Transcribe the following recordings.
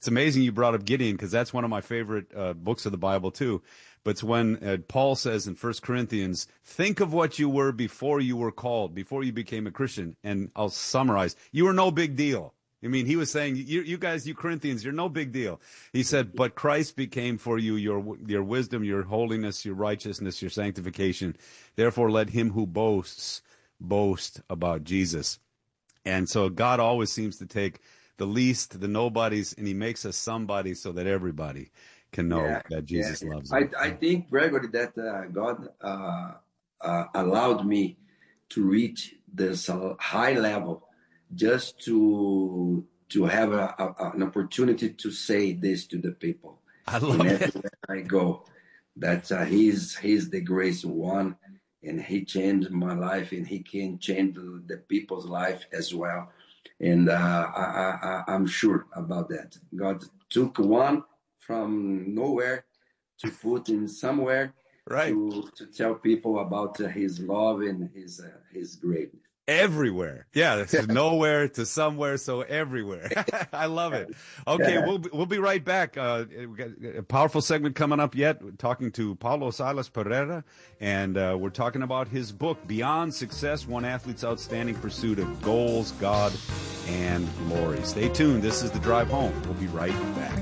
It's amazing you brought up Gideon, because that's one of my favorite books of the Bible too. But it's when Paul says in 1 Corinthians, think of what you were before you were called, before you became a Christian. And I'll summarize. You were no big deal. I mean, he was saying, you guys, you Corinthians, you're no big deal. He said, but Christ became for you your wisdom, your holiness, your righteousness, your sanctification. Therefore, let him who boasts boast about Jesus. And so God always seems to take the least, the nobodies, and he makes us somebody so that everybody can know that Jesus loves them. I think, Gregory, that God allowed me to reach this high level just to have an opportunity to say this to the people. I love it. Everywhere I go, that he's the grace one, and he changed my life, and he can change the people's life as well. And I'm sure about that. God took one from nowhere to put in somewhere, right, to tell people about his love and his greatness. Everywhere. Yeah, it's nowhere to somewhere, so everywhere. I love it. Okay, we'll be right back. We got a powerful segment coming up yet. We're talking to Paulo Silas Pereira, and we're talking about his book, Beyond Success, One Athlete's Outstanding Pursuit of Goals, God, and Glory. Stay tuned. This is The Drive Home. We'll be right back.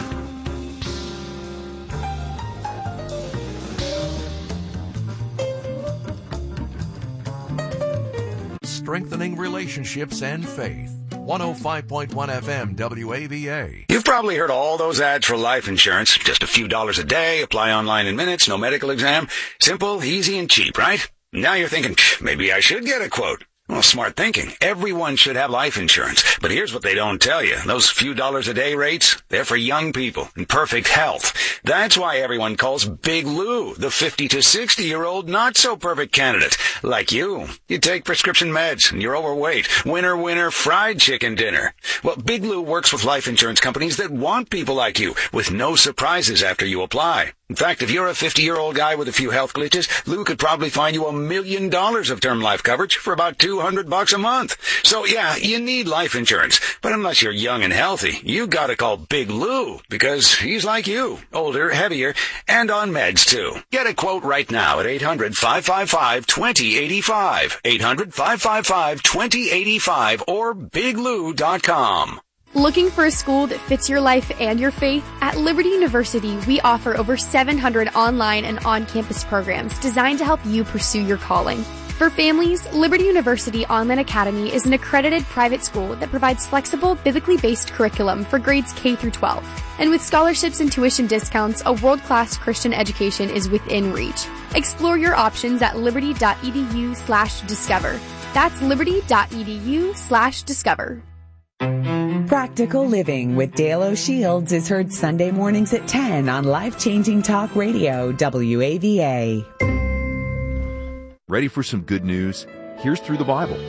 Strengthening relationships and faith. 105.1 FM WAVA. You've probably heard all those ads for life insurance. Just a few dollars a day, apply online in minutes, no medical exam. Simple, easy, and cheap, right? Now you're thinking, maybe I should get a quote. Well, smart thinking. Everyone should have life insurance. But here's what they don't tell you. Those few dollars a day rates, they're for young people in perfect health. That's why everyone calls Big Lou the 50 to 60-year-old not-so-perfect candidate. Like you. You take prescription meds and you're overweight. Winner, fried chicken dinner. Well, Big Lou works with life insurance companies that want people like you with no surprises after you apply. In fact, if you're a 50-year-old guy with a few health glitches, Lou could probably find you $1 million of term life coverage for about $200 a month. So yeah, you need life insurance. But unless you're young and healthy, you gotta call Big Lou, because he's like you. Older, heavier, and on meds too. Get a quote right now at 800-555-2085. 800-555-2085 or biglou.com. Looking for a school that fits your life and your faith? At Liberty University, we offer over 700 online and on-campus programs designed to help you pursue your calling. For families, Liberty University Online Academy is an accredited private school that provides flexible, biblically based curriculum for grades K through 12. And with scholarships and tuition discounts, a world-class Christian education is within reach. Explore your options at liberty.edu/discover. That's liberty.edu/discover. Practical Living with Dale O'Shields is heard Sunday mornings at 10 on Life-Changing Talk Radio, WAVA. Ready for some good news? Here's Through the Bible.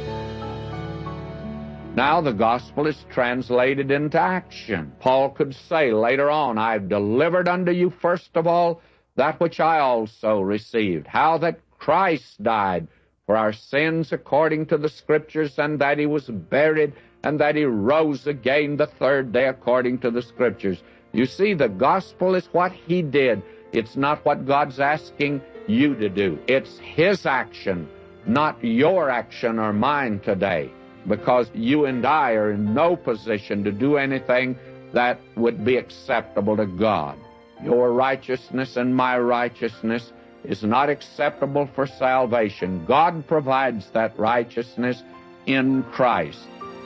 Now the gospel is translated into action. Paul could say later on, I've delivered unto you first of all that which I also received, how that Christ died for our sins according to the Scriptures, and that he was buried, and that he rose again the third day according to the Scriptures. You see, the gospel is what he did. It's not what God's asking you to do. It's his action, not your action or mine today, because you and I are in no position to do anything that would be acceptable to God. Your righteousness and my righteousness is not acceptable for salvation. God provides that righteousness in Christ.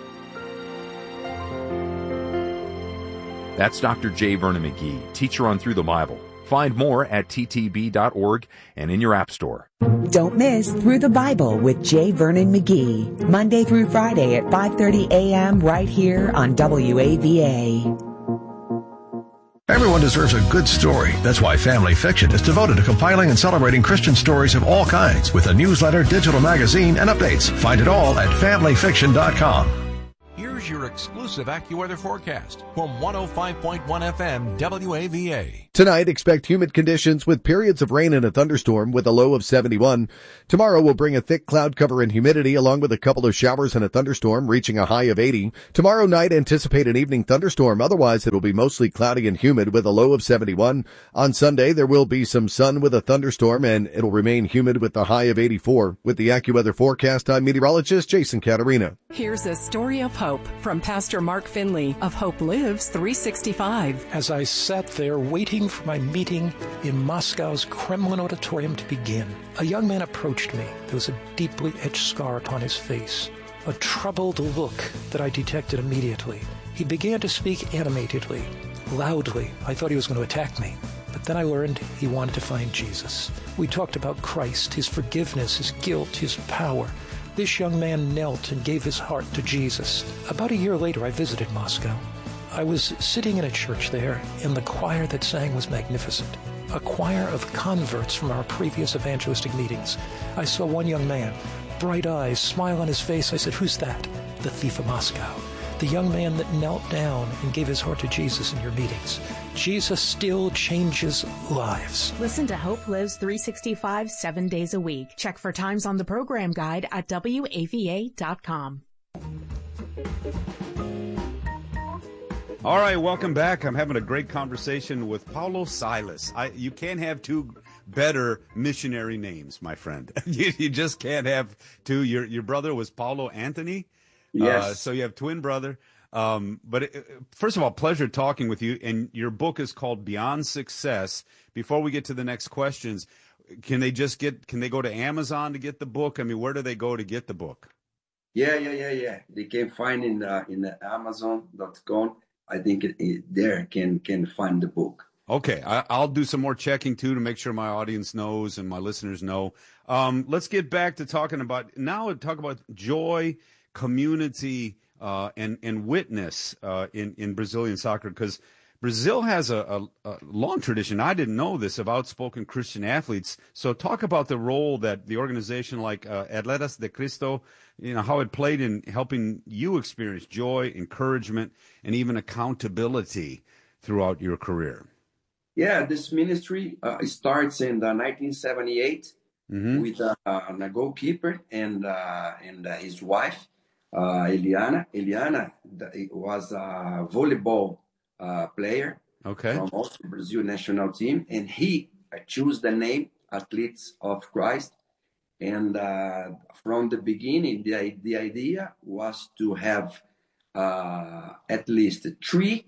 That's Dr. J. Vernon McGee, teacher on Through the Bible. Find more at ttb.org and in your app store. Don't miss Through the Bible with J. Vernon McGee, Monday through Friday at 5:30 a.m. right here on WAVA. Everyone deserves a good story. That's why Family Fiction is devoted to compiling and celebrating Christian stories of all kinds with a newsletter, digital magazine, and updates. Find it all at familyfiction.com. Here's your exclusive AccuWeather forecast from 105.1 FM WAVA. Tonight, expect humid conditions with periods of rain and a thunderstorm with a low of 71. Tomorrow will bring a thick cloud cover and humidity along with a couple of showers and a thunderstorm reaching a high of 80. Tomorrow night, anticipate an evening thunderstorm. Otherwise, it will be mostly cloudy and humid with a low of 71. On Sunday, there will be some sun with a thunderstorm and it'll remain humid with a high of 84. With the AccuWeather forecast, I'm meteorologist Jason Caterina. Here's a story of hope from Pastor Mark Finley of Hope Lives 365. As I sat there waiting for my meeting in Moscow's Kremlin auditorium to begin, a young man approached me. There was a deeply etched scar upon his face, a troubled look that I detected immediately. He began to speak animatedly, loudly. I thought he was going to attack me, but then I learned he wanted to find Jesus. We talked about Christ, his forgiveness, his guilt, his power. This young man knelt and gave his heart to Jesus. About a year later, I visited Moscow. I was sitting in a church there, and the choir that sang was magnificent. A choir of converts from our previous evangelistic meetings. I saw one young man, bright eyes, smile on his face. I said, "Who's that?" "The thief of Moscow." The young man that knelt down and gave his heart to Jesus in your meetings. Jesus still changes lives. Listen to Hope Lives 365 7 days a week. Check for times on the program guide at WAVA.com. All right, welcome back. I'm having a great conversation with Paulo Silas. You can't have two better missionary names, my friend. You just can't have two. Your brother was Paulo Anthony. Yes. So you have twin brother. First of all, pleasure talking with you. And your book is called Beyond Success. Before we get to the next questions, can they go to Amazon to get the book? I mean, where do they go to get the book? Yeah. They can find in the Amazon.com. I think there can find the book. Okay, I'll do some more checking too to make sure my audience knows and my listeners know. Let's get back to talk about joy, community, and witness in Brazilian soccer, because Brazil has a long tradition. I didn't know this, of outspoken Christian athletes. So talk about the role that the organization like Atletas de Cristo, how it played in helping you experience joy, encouragement, and even accountability throughout your career. Yeah, this ministry starts in 1978 with a goalkeeper and his wife, Eliana. Eliana was a volleyball player from also Brazil national team, and he chose the name Athletes of Christ. And from the beginning, the idea was to have at least 3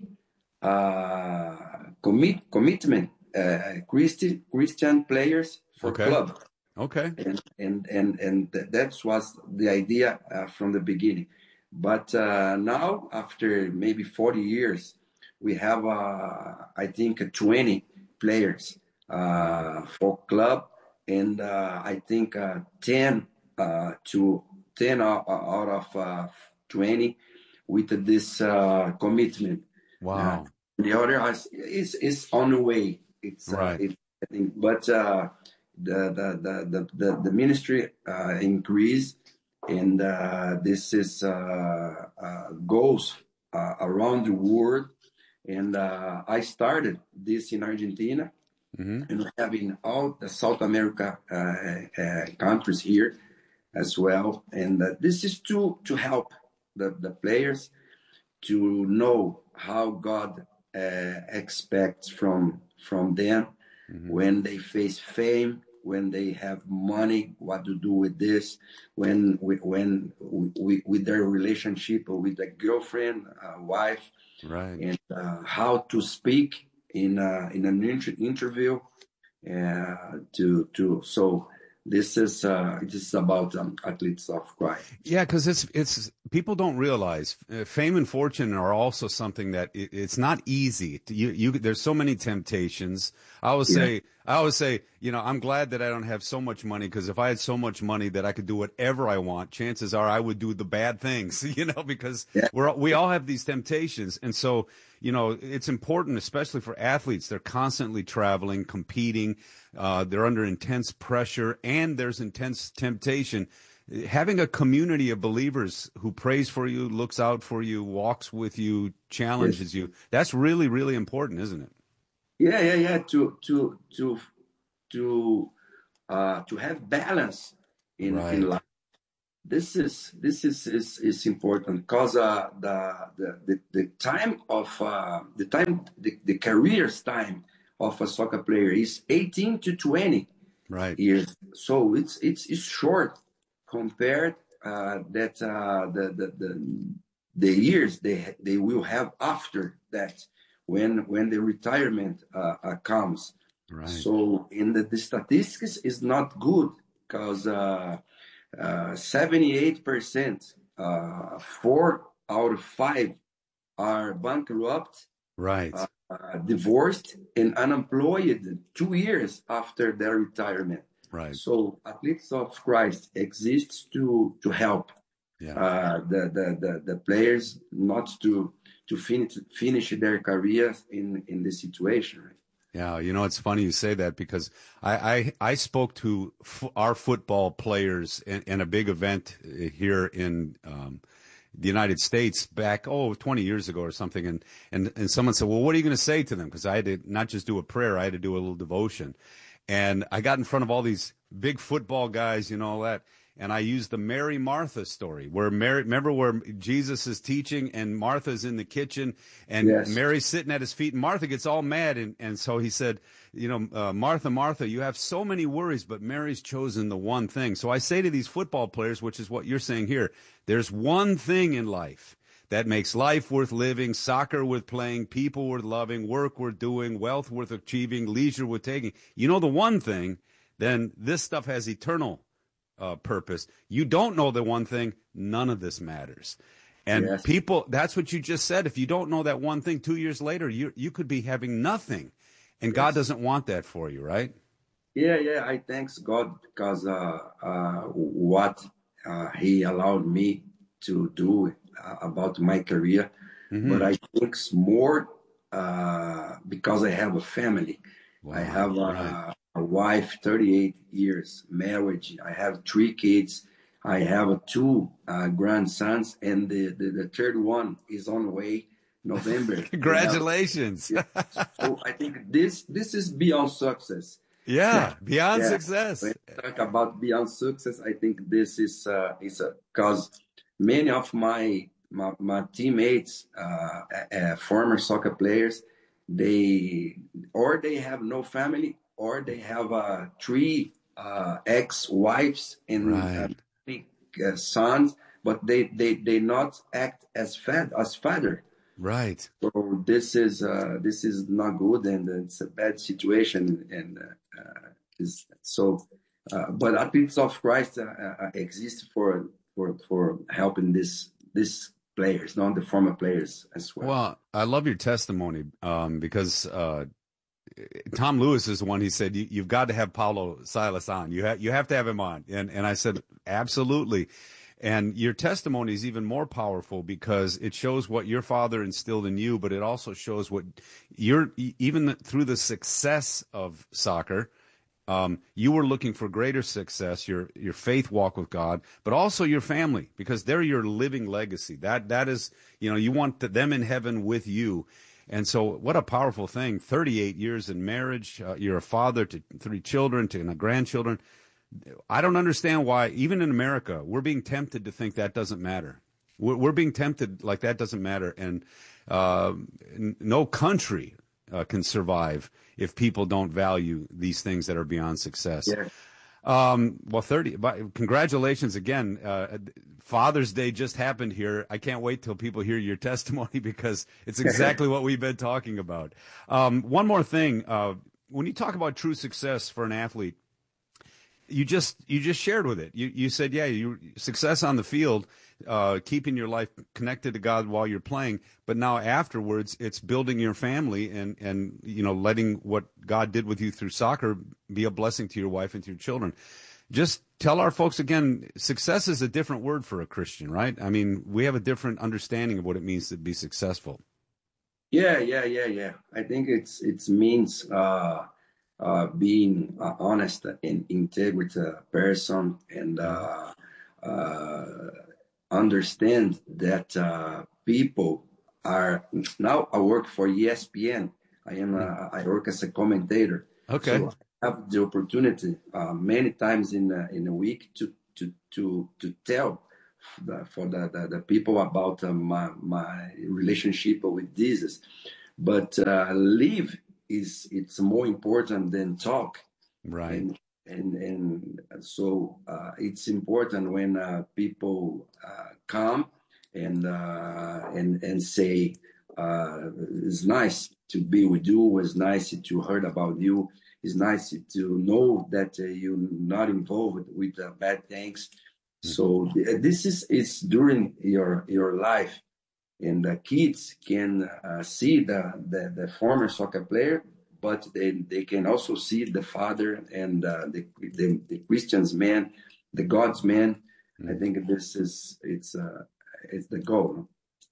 commitment Christian players for club. Okay. And that was the idea from the beginning. But now, after maybe 40 years, we have, I think, 20 players for club, and I think 10 out of 20 with this commitment. Wow. The other is on the way. It's right. I think, but the ministry increased, and this is goes around the world. And I started this in Argentina, and having all the South America countries here as well. And this is to help the players to know how God expects from them when they face fame, when they have money, what to do with this, when with their relationship with a girlfriend, wife, right, and how to speak in an interview. So this is about Athletes of Christ. Yeah, because it's people don't realize fame and fortune are also something that it's not easy. There's so many temptations. I always say, I'm glad that I don't have so much money, because if I had so much money that I could do whatever I want, chances are I would do the bad things, because we all have these temptations. And so, it's important, especially for athletes. They're constantly traveling, competing. They're under intense pressure, and there's intense temptation. having a community of believers who prays for you, looks out for you, walks with you, challenges you, that's really, really important, isn't it? Yeah. To have balance in life. This is important because the career's time of a soccer player is 18 to 20 years. So it's short compared that the years they will have after that when the retirement comes. Right. So in the statistics is not good because 78%, 4 out of 5 are bankrupt, divorced, and unemployed 2 years after their retirement. Right. So Athletes of Christ exists to help the players not to finish their careers in this situation. Right? Yeah, it's funny you say that because I spoke to our football players in a big event here in the United States back 20 years ago or something, and someone said, well, what are you going to say to them? Because I had to not just do a prayer, I had to do a little devotion, and I got in front of all these big football guys, all that. And I used the Mary Martha story remember where Jesus is teaching and Martha's in the kitchen and Mary's sitting at his feet and Martha gets all mad. And so he said, Martha, Martha, you have so many worries, but Mary's chosen the one thing. So I say to these football players, which is what you're saying here, there's one thing in life that makes life worth living, soccer worth playing, people worth loving, work worth doing, wealth worth achieving, leisure worth taking. The one thing, then this stuff has eternal purpose. You don't know the one thing, none of this matters. And people, that's what you just said. If you don't know that one thing 2 years later, you could be having nothing. And God doesn't want that for you, right? Yeah. I thanks God because what He allowed me to do about my career. Mm-hmm. But I think it's more because I have a family. Wow. I have a wife, 38 years marriage. I have 3 kids. I have 2 grandsons, and the third one is on the way November. Congratulations! So I think this is beyond success. Yeah, beyond success. When I talk about beyond success, I think this is because many of my teammates, former soccer players, they have no family, or they have 3 ex-wives and 3 sons, but they not act as father. Right. So this is not good, and it's a bad situation, and but Athletes of Christ exist for helping this players, not the former players as well. Well, I love your testimony because Tom Lewis is the one. He said you've got to have Paulo Silas on. You have to have him on, and I said absolutely. And your testimony is even more powerful because it shows what your father instilled in you, but it also shows what through the success of soccer. You were looking for greater success, your faith walk with God, but also your family, because they're your living legacy. That is, you want them in heaven with you. And so what a powerful thing. 38 years in marriage. You're a father to 3 children, to grandchildren. I don't understand why, even in America, we're being tempted to think that doesn't matter. We're being tempted like that doesn't matter. And no country can survive if people don't value these things that are beyond success. Yeah. Congratulations again. Father's Day just happened here. I can't wait till people hear your testimony because it's exactly what we've been talking about. One more thing. When you talk about true success for an athlete, you just shared with it. You said, you success on the field, keeping your life connected to God while you're playing, but now afterwards it's building your family and letting what God did with you through soccer be a blessing to your wife and to your children. Just tell our folks again, success is a different word for a Christian, right? I mean, we have a different understanding of what it means to be successful. Yeah. I think it means being honest and integrity person, and understand that people are now. I work for ESPN. I work as a commentator. Okay. So I have the opportunity many times in a week to tell for the people about my relationship with Jesus. But live it's more important than talk. Right. And so it's important when people come and say it's nice to be with you. It's nice to hear about you. It's nice to know that you're not involved with bad things. Mm-hmm. So this is during your life, and the kids can see the former soccer player, but they can also see the father and the Christian's man, the God's man. Mm-hmm. I think it's the goal.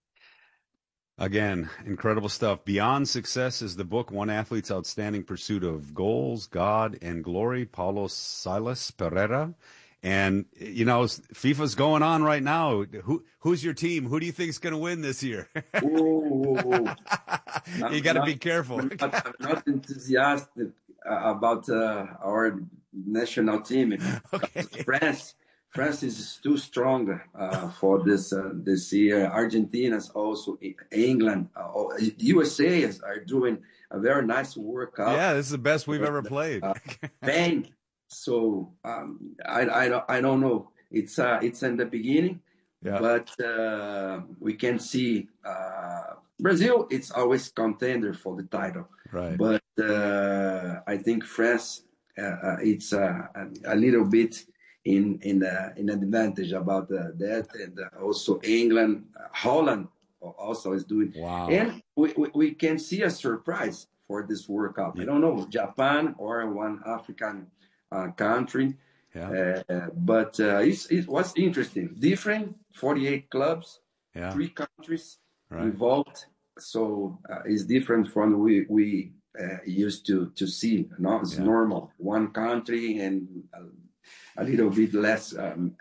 Again, incredible stuff. Beyond Success is the book, One Athlete's Outstanding Pursuit of Goals, God, and Glory, Paulo Silas Pereira. And, you know, FIFA's going on right now. Who's your team? Who do you think is going to win this year? Whoa. You got to be careful. I'm not enthusiastic about our national team. Okay. France is too strong for this year. Argentina's also, England, USA are doing a very nice workout. Yeah, this is the best we've ever played. Spain. So I don't know. It's in the beginning, yeah. But we can see Brazil. It's always contender for the title, right? But I think France, it's a little bit in an advantage about that, and also England, Holland also is doing. Wow! And we can see a surprise for this World Cup. Yeah. I don't know, Japan or one African country, yeah. But it was interesting. Different 48 clubs, yeah. 3 countries right. involved. So it's different from we used to see. No, it's normal. One country and a little bit less.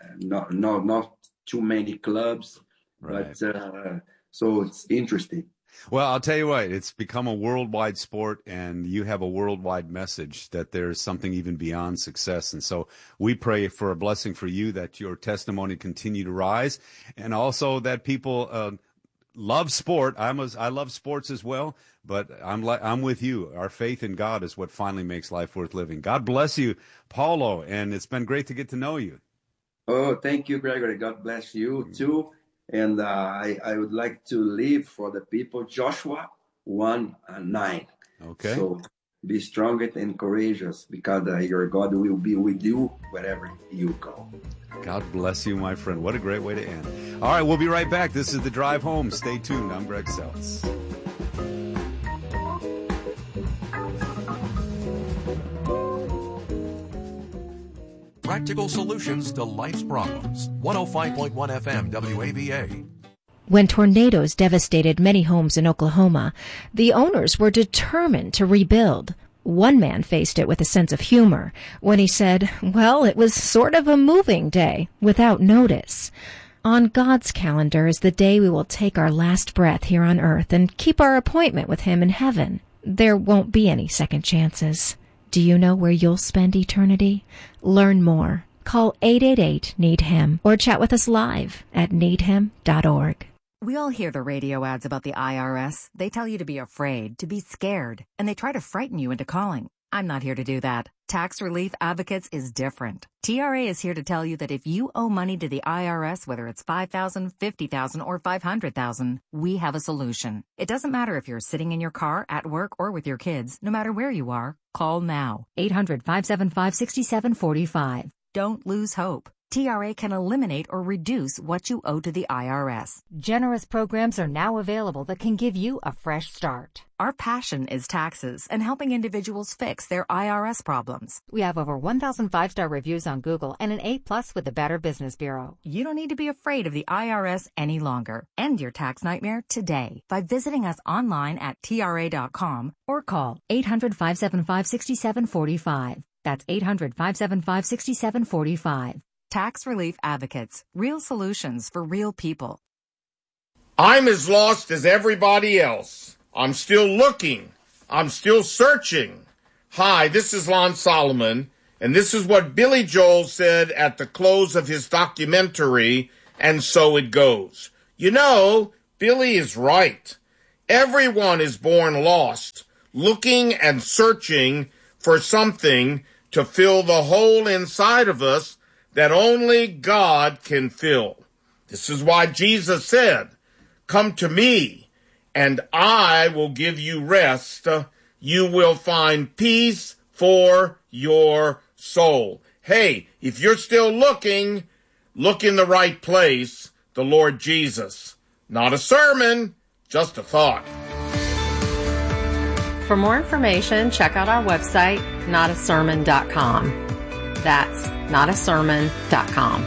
Not too many clubs, right. But so it's interesting. Well, I'll tell you what, it's become a worldwide sport, and you have a worldwide message that there's something even beyond success. And so we pray for a blessing for you, that your testimony continue to rise, and also that people love sport. I love sports as well, but I'm with you. Our faith in God is what finally makes life worth living. God bless you, Paulo, and it's been great to get to know you. Oh, thank you, Gregory. God bless you too. And I would like to leave for the people Joshua 1:9. Okay. So be strong and courageous, because your God will be with you wherever you go. God bless you, my friend. What a great way to end. All right, we'll be right back. This is The Drive Home. Stay tuned. I'm Greg Seltz. Practical solutions to life's problems. 105.1 FM WAVA. When tornadoes devastated many homes in Oklahoma, the owners were determined to rebuild. One man faced it with a sense of humor when he said, well, it was sort of a moving day without notice. On God's calendar is the day we will take our last breath here on earth and keep our appointment with Him in heaven. There won't be any second chances. Do you know where you'll spend eternity? Learn more. Call 888-NEED-HIM or chat with us live at needhim.org. We all hear the radio ads about the IRS. They tell you to be afraid, to be scared, and they try to frighten you into calling. I'm not here to do that. Tax Relief Advocates is different. TRA is here to tell you that if you owe money to the IRS, whether it's $5,000, $50,000, or $500,000, we have a solution. It doesn't matter if you're sitting in your car, at work, or with your kids. No matter where you are, call now. 800-575-6745. Don't lose hope. TRA can eliminate or reduce what you owe to the IRS. Generous programs are now available that can give you a fresh start. Our passion is taxes and helping individuals fix their IRS problems. We have over 1,000 5-star reviews on Google and an A+ with the Better Business Bureau. You don't need to be afraid of the IRS any longer. End your tax nightmare today by visiting us online at TRA.com or call 800-575-6745. That's 800-575-6745. Tax Relief Advocates. Real solutions for real people. I'm as lost as everybody else. I'm still looking. I'm still searching. Hi, this is Lon Solomon, and this is what Billy Joel said at the close of his documentary, And So It Goes. You know, Billy is right. Everyone is born lost, looking and searching for something to fill the hole inside of us that only God can fill. This is why Jesus said, "Come to me, and I will give you rest. You will find peace for your soul." Hey, if you're still looking, look in the right place, the Lord Jesus. Not a sermon, just a thought. For more information, check out our website, notasermon.com. That's notasermon.com.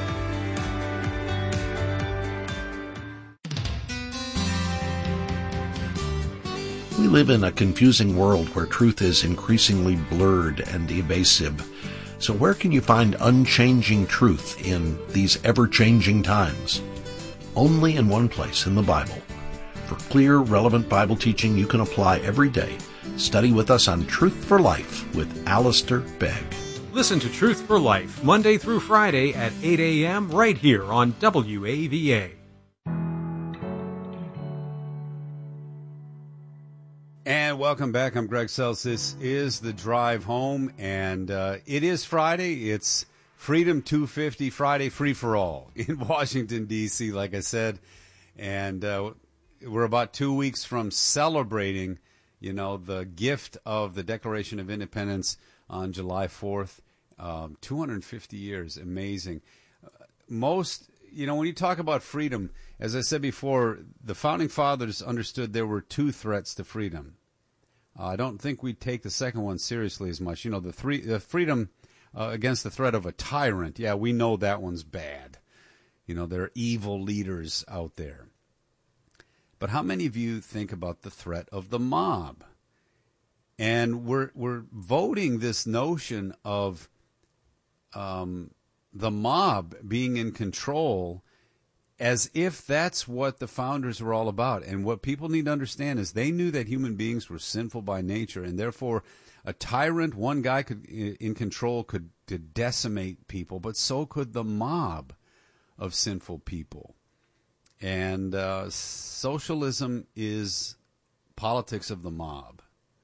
We live in a confusing world where truth is increasingly blurred and evasive. So where can you find unchanging truth in these ever-changing times? Only in one place, in the Bible. For clear, relevant Bible teaching you can apply every day, study with us on Truth for Life with Alistair Begg. Listen to Truth for Life, Monday through Friday at 8 a.m. right here on WAVA. And welcome back. I'm Greg Sells. This is The Drive Home, and it is Friday. It's Freedom 250 Friday Free for All in Washington, D.C., like I said. And we're about 2 weeks from celebrating, you know, the gift of the Declaration of Independence on July 4th. 250 years. Amazing. Most, you know, when you talk about freedom, as I said before, the Founding Fathers understood there were two threats to freedom. I don't think we take the second one seriously as much. You know, the freedom against the threat of a tyrant. Yeah, we know that one's bad. You know, there are evil leaders out there. But how many of you think about the threat of the mob? And we're voting this notion of the mob being in control as if that's what the founders were all about. And what people need to understand is they knew that human beings were sinful by nature, and therefore a tyrant, one guy in control could decimate people, but so could the mob of sinful people. And socialism is politics of the mob.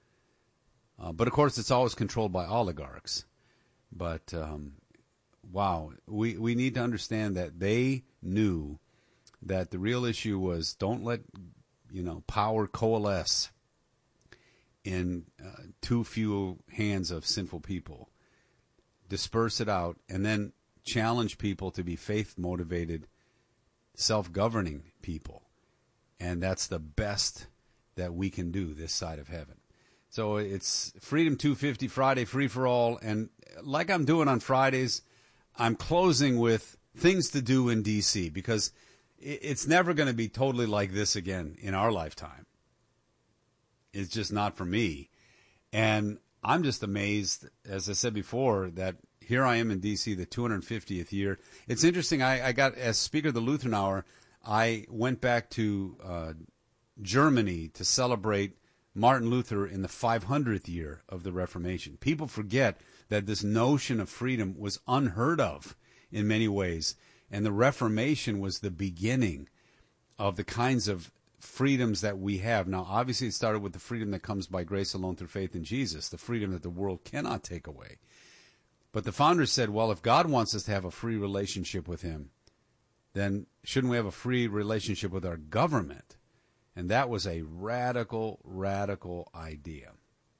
But, of course, it's always controlled by oligarchs. But, wow, we need to understand that they knew that the real issue was don't let, you know, power coalesce in too few hands of sinful people. Disperse it out and then challenge people to be faith-motivated, self-governing people. And that's the best that we can do this side of heaven. So it's Freedom 250 Friday, free for all. And like I'm doing on Fridays, I'm closing with things to do in D.C. because it's never going to be totally like this again in our lifetime. It's just not for me. And I'm just amazed, as I said before, that here I am in D.C., the 250th year. It's interesting. I got, as Speaker of the Lutheran Hour, I went back to Germany to celebrate Martin Luther in the 500th year of the Reformation. People forget that this notion of freedom was unheard of in many ways, and the Reformation was the beginning of the kinds of freedoms that we have. Now, obviously, it started with the freedom that comes by grace alone through faith in Jesus, the freedom that the world cannot take away. But the founders said, well, if God wants us to have a free relationship with him, then shouldn't we have a free relationship with our government? And that was a radical, radical idea.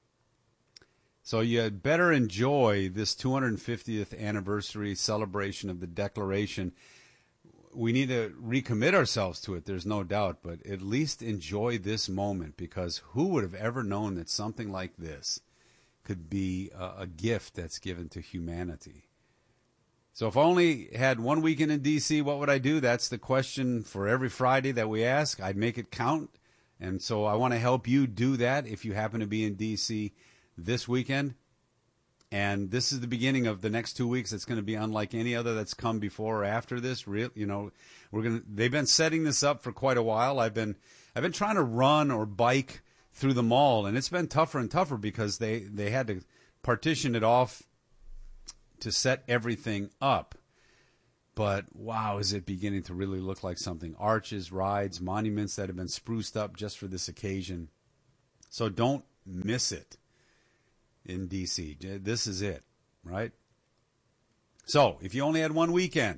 So you had better enjoy this 250th anniversary celebration of the Declaration. We need to recommit ourselves to it, there's no doubt, but at least enjoy this moment, because who would have ever known that something like this could be a gift that's given to humanity? So if I only had one weekend in D.C., what would I do? That's the question for every Friday that we ask. I'd make it count. And so I want to help you do that if you happen to be in D.C. this weekend. And this is the beginning of the next 2 weeks. It's going to be unlike any other that's come before or after this. They've been setting this up for quite a while. I've been trying to run or bike through the mall, and it's been tougher and tougher because they had to partition it off to set everything up. But wow, is it beginning to really look like something. Arches, rides, monuments that have been spruced up just for this occasion. So don't miss it in D.C. This is it, right? So if you only had one weekend,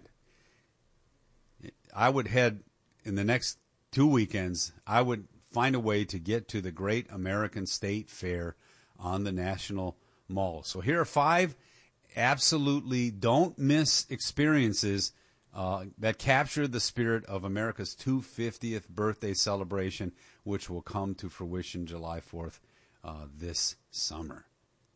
I would head in the next 2 weekends, I would find a way to get to the Great American State Fair on the National Mall. So here are 5 absolutely don't miss experiences that capture the spirit of America's 250th birthday celebration, which will come to fruition July 4th this summer.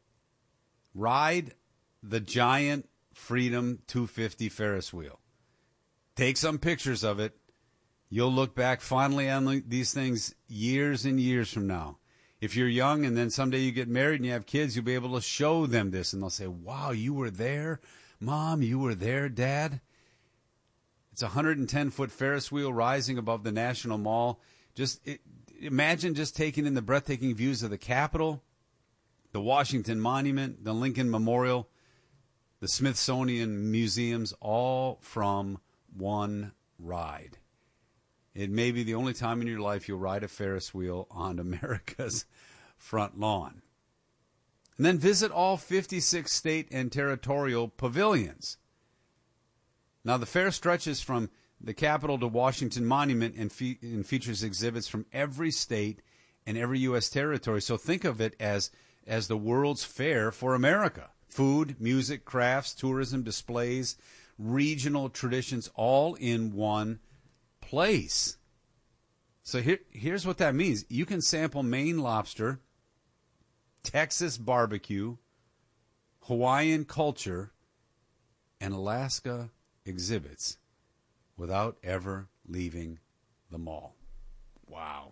Ride the giant Freedom 250 Ferris wheel. Take some pictures of it. You'll look back fondly on these things years and years from now. If you're young and then someday you get married and you have kids, you'll be able to show them this, and they'll say, wow, you were there? Mom, you were there, Dad? It's a 110-foot Ferris wheel rising above the National Mall. Imagine just taking in the breathtaking views of the Capitol, the Washington Monument, the Lincoln Memorial, the Smithsonian Museums, all from one ride. It may be the only time in your life you'll ride a Ferris wheel on America's front lawn. And then visit all 56 state and territorial pavilions. Now, the fair stretches from the Capitol to Washington Monument and features exhibits from every state and every U.S. territory. So think of it as the World's Fair for America. Food, music, crafts, tourism, displays, regional traditions, all in one place. So here's what that means. You can sample Maine lobster, Texas barbecue, Hawaiian culture, and Alaska exhibits without ever leaving the mall. Wow.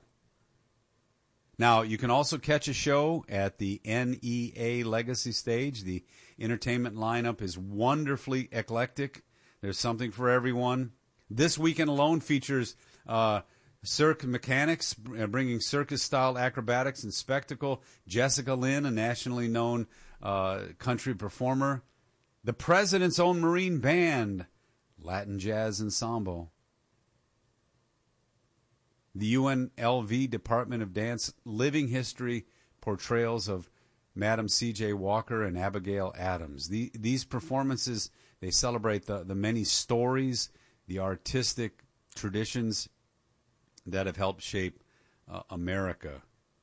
Now, you can also catch a show at the NEA Legacy Stage. The entertainment lineup is wonderfully eclectic. There's something for everyone. This weekend alone features Cirque Mechanics, bringing circus-style acrobatics and spectacle. Jessica Lynn, a nationally known country performer. The President's Own Marine Band, Latin Jazz Ensemble. The UNLV Department of Dance, living history portrayals of Madam C.J. Walker and Abigail Adams. These performances, they celebrate the many stories, the artistic traditions that have helped shape America.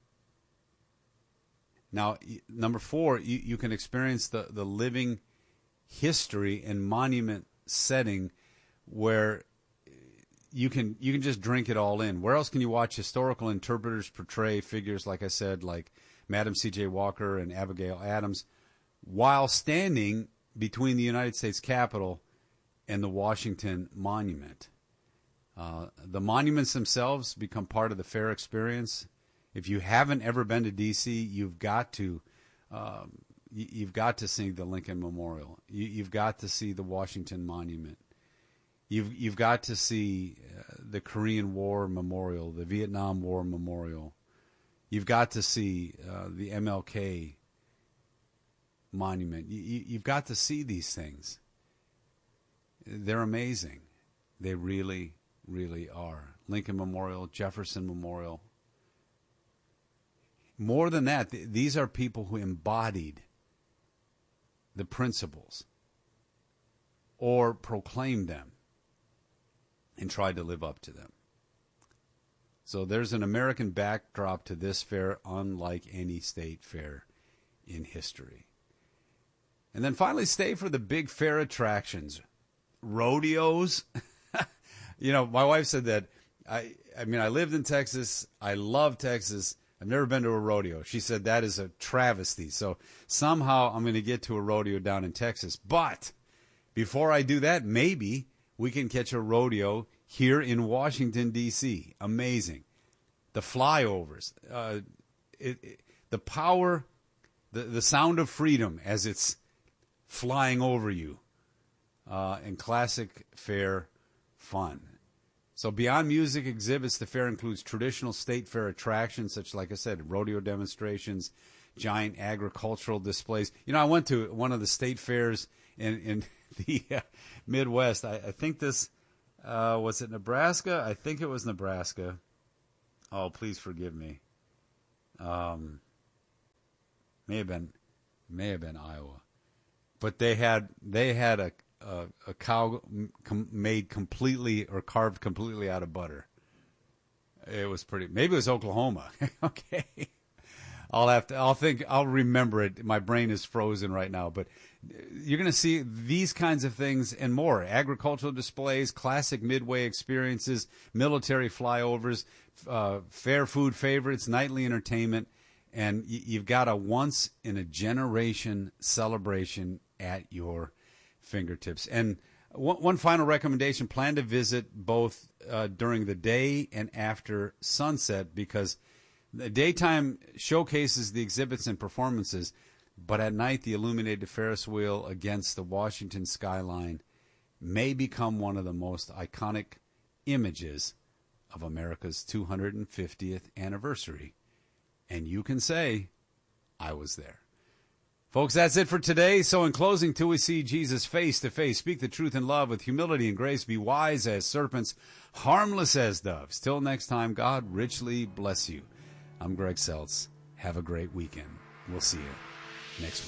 Now, number 4, you can experience the living history and monument setting where you can just drink it all in. Where else can you watch historical interpreters portray figures, like I said, like Madam C.J. Walker and Abigail Adams, while standing between the United States Capitol and the Washington Monument? The monuments themselves become part of the fair experience. If you haven't ever been to D.C., you've got to see the Lincoln Memorial. You've got to see the Washington Monument. You've got to see the Korean War Memorial, the Vietnam War Memorial. You've got to see the MLK Monument. You've got to see these things. They're amazing. They really, really are. Lincoln Memorial, Jefferson Memorial. More than that, these are people who embodied the principles or proclaimed them and tried to live up to them. So there's an American backdrop to this fair unlike any state fair in history. And then finally, stay for the big fair attractions. Rodeos. My wife said that, I lived in Texas. I love Texas. I've never been to a rodeo. She said that is a travesty. So somehow I'm going to get to a rodeo down in Texas. But before I do that, maybe we can catch a rodeo here in Washington, D.C. Amazing. The flyovers. The power the sound of freedom as it's flying over you, and classic fair fun. So beyond music exhibits, the fair includes traditional state fair attractions, such, like I said, rodeo demonstrations, giant agricultural displays. You know, I went to one of the state fairs in the Midwest. I think this, was it Nebraska? I think it was Nebraska. Oh, please forgive me. May have been Iowa. But they had a cow made completely or carved completely out of butter. It was pretty. Maybe it was Oklahoma. Okay, I'll remember it. My brain is frozen right now. But you're going to see these kinds of things and more: agricultural displays, classic Midway experiences, military flyovers, fair food favorites, nightly entertainment, and you've got a once in a generation celebration at your fingertips. And one final recommendation: plan to visit both during the day and after sunset, because the daytime showcases the exhibits and performances, but at night the illuminated Ferris wheel against the Washington skyline may become one of the most iconic images of America's 250th anniversary. And you can say, I was there. Folks, that's it for today. So in closing, till we see Jesus face to face, speak the truth in love with humility and grace, be wise as serpents, harmless as doves. Till next time, God richly bless you. I'm Greg Seltz. Have a great weekend. We'll see you next week.